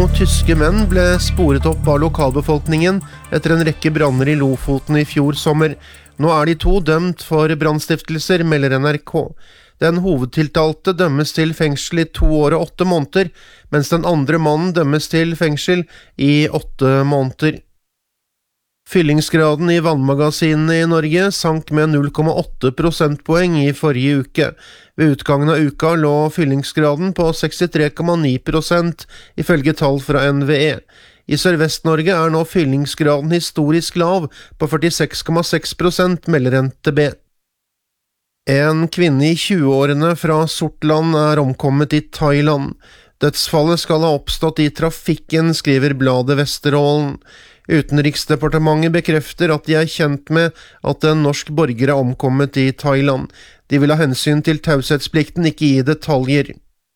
tyske menn ble sporet opp av lokalbefolkningen etter en rekke branner i Lofoten i fjor sommer. Nå er de 2 dømt for brannstiftelser, melder NRK. Den hovedtiltalte dømmes til fengsel i 2 år og 8 måneder, mens den andre mannen dømmes til fengsel i 8 måneder. Fyllingsgraden i vannmagasinene i Norge sank med 0,8 prosentpoeng i forrige uke. Ved utgangen av uka lå fyllingsgraden på 63,9%, ifølge tall fra NVE. I Sørvest-Norge er nå fyllingsgraden historisk lav på 46,6%, melder NTB. En kvinne i 20-årene fra Sortland er omkommet i Thailand. Dødsfallet skal ha oppstått i trafikken, skriver bladet Vesterålen. Utenriksdepartementet bekrefter at de er kjent med at en norsk borger er omkommet i Thailand. De vil ha hensyn til taushetsplikten, ikke gi detaljer.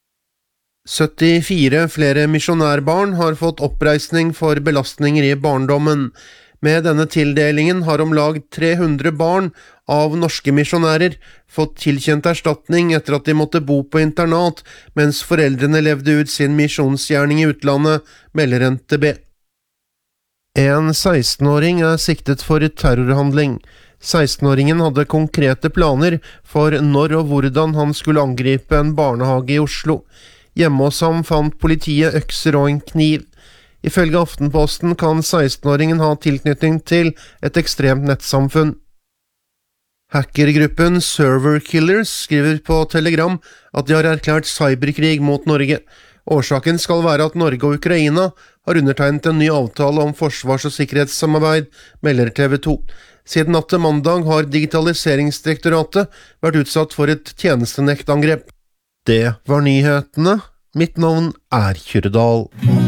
74 flere misjonærbarn har fått oppreisning for belastninger i barndommen. Med denne tildelingen har om lag 300 barn av norske misjonærer fått tilkjent erstatning etter at de måtte bo på internat mens foreldrene levde ut sin misjonsgjerning i utlandet, melder NTB. En 16-åring er siktet for terrorhandling. 16-åringen hadde konkrete planer for når og hvordan han skulle angripe en barnehage i Oslo. Hjemme hos ham fant politiet økser og en kniv. Ifølge Aftenposten kan 16-åringen ha tilknytning til et ekstremt nettsamfunn. Hackergruppen Server Killers skriver på Telegram at de har erklært cyberkrig mot Norge. Årsaken skal være at Norge og Ukraina har undertegnet en ny avtale om forsvars- og sikkerhetssamarbeid, melder TV 2. Siden natt til mandag har Digitaliseringsdirektoratet vært utsatt for et tjenestenektangrep. Det var nyhetene. Mitt navn er Kyrre Dahl.